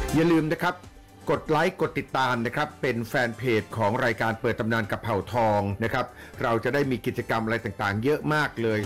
อย่าลืมนะครับกดไลค์กดติดตามนะครับเป็นแฟนเพจของรายการเปิดตำนานกับเผ่าทองนะครับเราจะได้มีกิจกรรมอะไรต่างๆเยอะมากเลย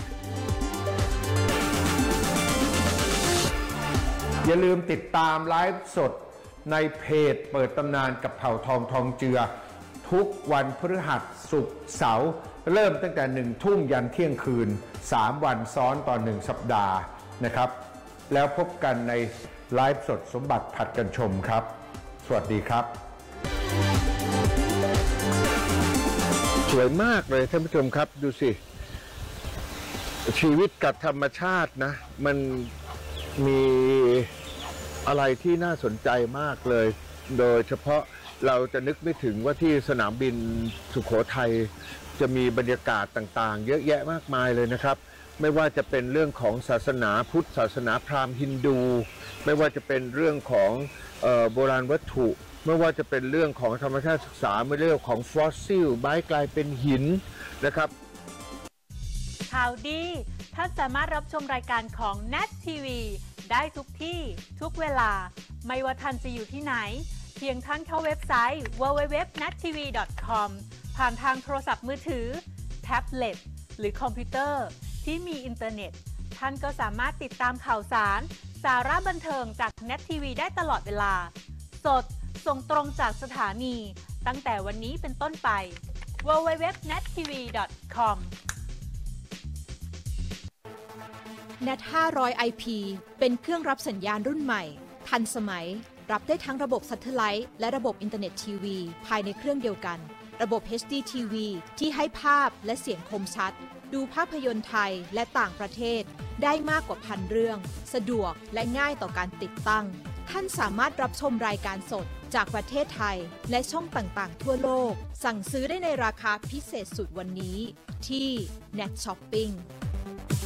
อย่าลืมติดตามไลฟ์สดในเพจเปิดตำนานกับเผ่าทองทองเจือทุกวันพฤหัสศุกร์เสาร์เริ่มตั้งแต่1 ทุ่มยันเที่ยงคืน3 วันซ้อนต่อ1 สัปดาห์นะครับแล้วพบกันในไลฟ์สดสมบัติผัดกันชมครับสวัสดีครับสวยมากเลยท่านผู้ชมครับดูสิชีวิตกับธรรมชาตินะมันมีอะไรที่น่าสนใจมากเลยโดยเฉพาะเราจะนึกไม่ถึงว่าที่สนามบินสุโขทัยจะมีบรรยากาศต่างๆเยอะแยะมากมายเลยนะครับไม่ว่าจะเป็นเรื่องของศาสนาพุทธศาสนาพราหมณ์ฮินดูไม่ว่าจะเป็นเรื่องของโบราณวัตถุไม่ว่าจะเป็นเรื่องของธรรมชาติศึกษาไม่เรื่องของฟอสซิลไม้กลายเป็นหินนะครับข่าวดีท่านสามารถรับชมรายการของ NET TV ได้ทุกที่ทุกเวลาไม่ว่าท่านจะอยู่ที่ไหนเพียงท่านเข้าเว็บไซต์ www.nettv.com ผ่านทางโทรศัพท์มือถือแท็บเล็ตหรือคอมพิวเตอร์ที่มีอินเทอร์เน็ตท่านก็สามารถติดตามข่าวสารสาระบันเทิงจาก NET TV ได้ตลอดเวลาสดส่งตรงจากสถานีตั้งแต่วันนี้เป็นต้นไป www.nettv.com NET 500 IP เป็นเครื่องรับสัญญาณรุ่นใหม่ทันสมัยรับได้ทั้งระบบซัตเทไลท์และระบบอินเทอร์เน็ตทีวีภายในเครื่องเดียวกันระบบ HD TV ที่ให้ภาพและเสียงคมชัดดูภาพยนตร์ไทยและต่างประเทศได้มากกว่า1,000 เรื่องสะดวกและง่ายต่อการติดตั้งท่านสามารถรับชมรายการสดจากประเทศไทยและช่องต่างๆทั่วโลกสั่งซื้อได้ในราคาพิเศษสุดวันนี้ที่ NET Shopping